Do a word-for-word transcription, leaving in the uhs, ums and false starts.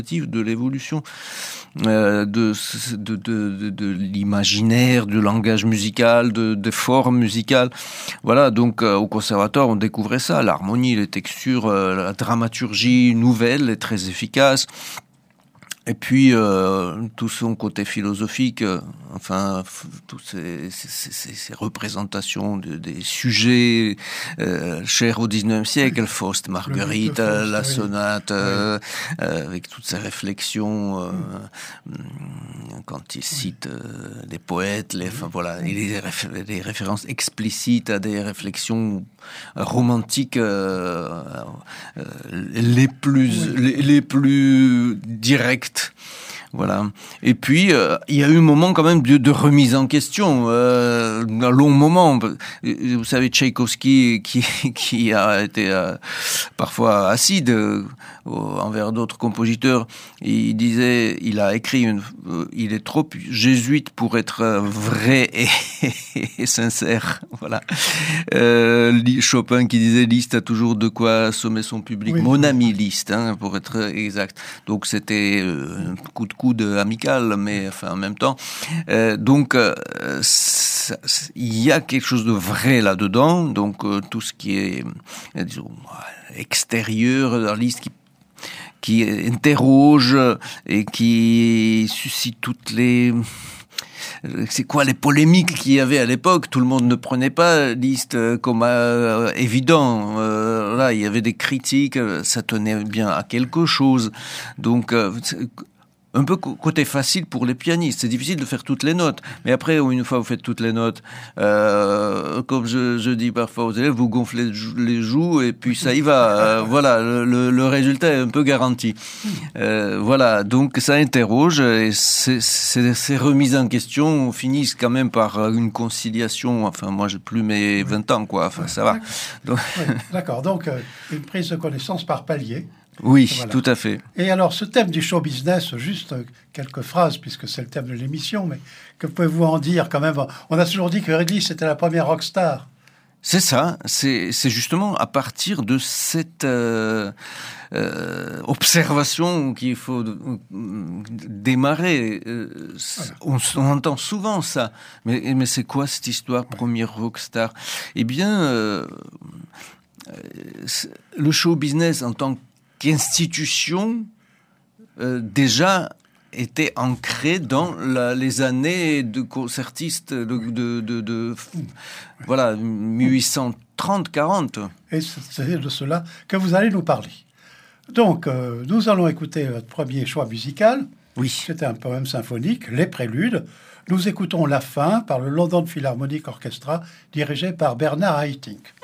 de l'évolution euh, de, de, de, de, de l'imaginaire, du langage musical, de, de formes musicales. Voilà, donc euh, au conservatoire, on découvrait ça, l'harmonie, les textures, euh, la dramaturgie nouvelle et très efficace. Et puis euh, tout son côté philosophique, euh, enfin toutes ces, ces, ces, ces représentations de, des sujets euh, chers au dix-neuvième siècle, Faust, Marguerite, Faust, la oui. sonate, oui. Euh, euh, avec toutes ces réflexions euh, mm. quand il cite euh, des poètes, les, enfin voilà, et les, réf- des références explicites à des réflexions romantiques euh, euh, les plus oui. les, les plus directes. Voilà. Et puis euh, il y a eu un moment quand même de, de remise en question, euh, un long moment. Vous savez, Tchaïkovski qui qui a été euh, parfois acide euh, envers d'autres compositeurs. Il disait, il a écrit, une, euh, il est trop jésuite pour être vrai et, et sincère. Voilà. Euh, Chopin qui disait, Liszt a toujours de quoi assommer son public. Oui, Mon oui. ami Liszt, hein, pour être exact. Donc c'était euh, un coup de coude amical, mais enfin en même temps. Euh, donc euh, ça, il y a quelque chose de vrai là-dedans. Donc euh, tout ce qui est, euh, disons, extérieur, dans Liszt qui qui interroge et qui suscite toutes les... C'est quoi les polémiques qu'il y avait à l'époque? Tout le monde ne prenait pas Liszt comme euh, évident. Euh, là, il y avait des critiques, ça tenait bien à quelque chose. Donc... Euh, un peu côté facile pour les pianistes. C'est difficile de faire toutes les notes. Mais après, une fois vous faites toutes les notes, euh, comme je, je dis parfois aux élèves, vous gonflez les joues et puis ça y va. Euh, voilà, le, le résultat est un peu garanti. Euh, voilà, donc ça interroge et ces, ces, ces remises en question finissent quand même par une conciliation. Enfin, moi, j'ai plus mes vingt ans, quoi. Enfin, ça va. Donc... Oui, d'accord. Donc, euh, une prise de connaissance par palier. Oui, voilà. Tout à fait. Et alors, ce thème du show business, juste quelques phrases, puisque c'est le thème de l'émission, mais que pouvez-vous en dire quand même? On a toujours dit que Redlis était la première rockstar. C'est ça, c'est, c'est justement à partir de cette euh, euh, observation qu'il faut euh, démarrer. Euh, voilà. on, on entend souvent ça, mais, mais c'est quoi cette histoire, première rockstar? Eh bien, euh, le show business en tant que qu'institution euh, déjà était ancrée dans la, les années de concertistes de, de, de, de voilà dix-huit cent trente quarante. Et c'est de cela que vous allez nous parler. Donc, euh, nous allons écouter votre premier choix musical. Oui. C'était un poème symphonique, Les Préludes. Nous écoutons la fin par le London Philharmonic Orchestra, dirigé par Bernard Haitink.